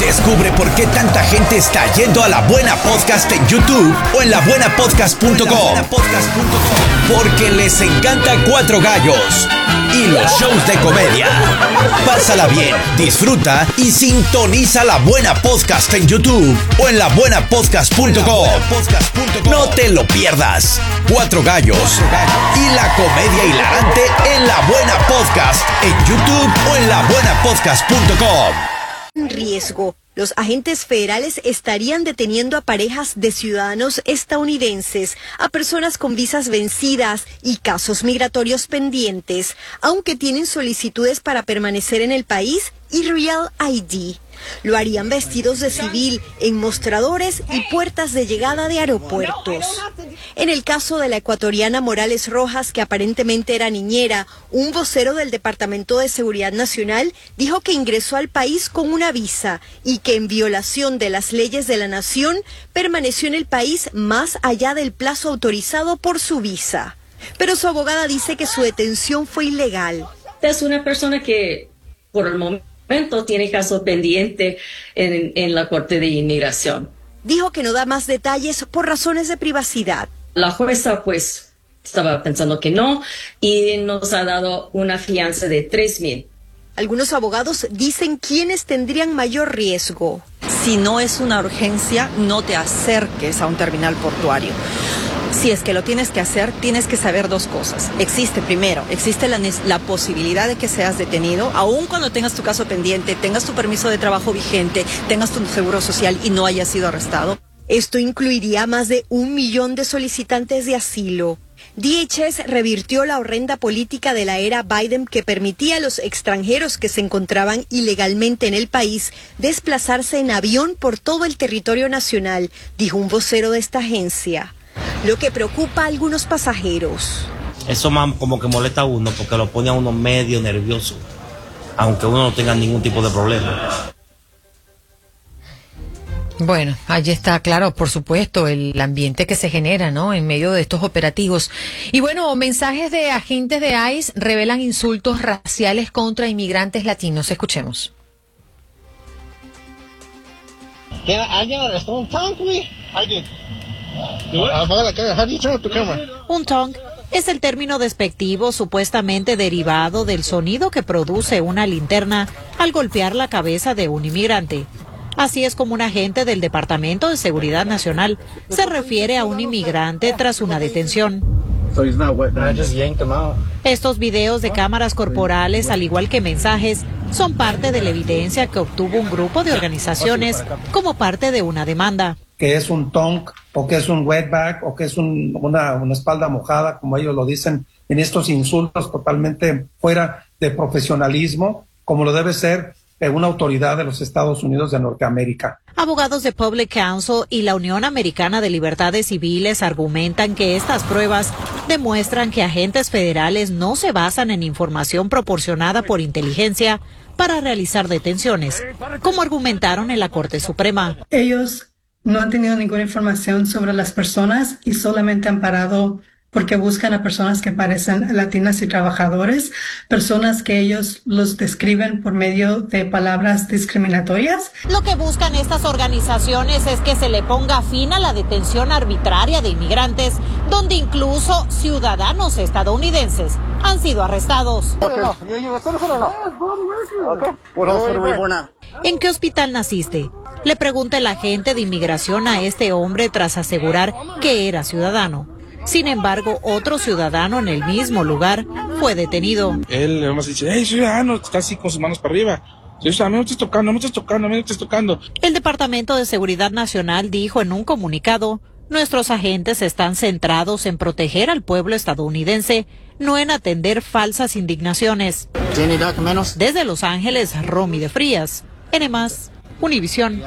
Descubre por qué tanta gente está yendo a La Buena Podcast en YouTube o en labuenapodcast.com. Porque les encanta Cuatro Gallos y los shows de comedia. Pásala bien, disfruta y sintoniza La Buena Podcast en YouTube o en labuenapodcast.com. No te lo pierdas. Cuatro Gallos y la comedia hilarante en La Buena Podcast en YouTube o en labuenapodcast.com. Riesgo. Los agentes federales estarían deteniendo a parejas de ciudadanos estadounidenses, a personas con visas vencidas y casos migratorios pendientes, aunque tienen solicitudes para permanecer en el país y Real ID. Lo harían vestidos de civil en mostradores y puertas de llegada de aeropuertos. En el caso de la ecuatoriana Morales Rojas, que aparentemente era niñera, un vocero del Departamento de Seguridad Nacional dijo que ingresó al país con una visa y que en violación de las leyes de la nación permaneció en el país más allá del plazo autorizado por su visa. Pero su abogada dice que su detención fue ilegal. Es una persona que por el momento tiene caso pendiente en la Corte de Inmigración. Dijo que no da más detalles por razones de privacidad. La jueza pues estaba pensando que no y nos ha dado una fianza de $3,000. Algunos abogados dicen quiénes tendrían mayor riesgo. Si no es una urgencia, no te acerques a un terminal portuario. Si es que lo tienes que hacer, tienes que saber dos cosas. Existe la posibilidad de que seas detenido, aun cuando tengas tu caso pendiente, tengas tu permiso de trabajo vigente, tengas tu seguro social y no hayas sido arrestado. Esto incluiría más de 1 millón de solicitantes de asilo. DHS revirtió la horrenda política de la era Biden que permitía a los extranjeros que se encontraban ilegalmente en el país desplazarse en avión por todo el territorio nacional, dijo un vocero de esta agencia. Lo que preocupa a algunos pasajeros. Eso más como que molesta a uno porque lo pone a uno medio nervioso, aunque uno no tenga ningún tipo de problema. Bueno, allí está, claro, por supuesto, el ambiente que se genera, ¿no?, en medio de estos operativos. Y bueno, mensajes de agentes de ICE revelan insultos raciales contra inmigrantes latinos. Escuchemos. ¿Alguien arrestó un tongue, güey? Un tongue es el término despectivo supuestamente derivado del sonido que produce una linterna al golpear la cabeza de un inmigrante. Así es como un agente del Departamento de Seguridad Nacional se refiere a un inmigrante tras una detención. Estos videos de cámaras corporales, al igual que mensajes, son parte de la evidencia que obtuvo un grupo de organizaciones como parte de una demanda. Que es un tongue, o que es un wetback, o que es una espalda mojada, como ellos lo dicen, en estos insultos totalmente fuera de profesionalismo, como lo debe ser una autoridad de los Estados Unidos de Norteamérica. Abogados de Public Counsel y la Unión Americana de Libertades Civiles argumentan que estas pruebas demuestran que agentes federales no se basan en información proporcionada por inteligencia para realizar detenciones, como argumentaron en la Corte Suprema. Ellos no han tenido ninguna información sobre las personas y solamente han parado porque buscan a personas que parecen latinas y trabajadores, personas que ellos los describen por medio de palabras discriminatorias. Lo que buscan estas organizaciones es que se le ponga fin a la detención arbitraria de inmigrantes, donde incluso ciudadanos estadounidenses han sido arrestados. ¿En qué hospital naciste?, le pregunta el agente de inmigración a este hombre tras asegurar que era ciudadano. Sin embargo, otro ciudadano en el mismo lugar fue detenido. Él además dice, hey, ciudadano, está así con sus manos para arriba. Dice, a mí no me estás tocando, no me estás tocando, a mí no me estás tocando. El Departamento de Seguridad Nacional dijo en un comunicado, nuestros agentes están centrados en proteger al pueblo estadounidense, no en atender falsas indignaciones. ¿Tiene documentos? Desde Los Ángeles, Romy de Frías, N+, Univisión.